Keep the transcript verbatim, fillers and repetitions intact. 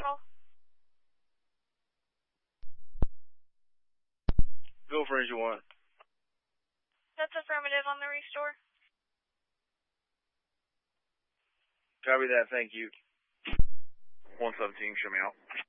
model? Go for engine one. That's affirmative on the restore. Copy that, thank you. one seventeen, show me out.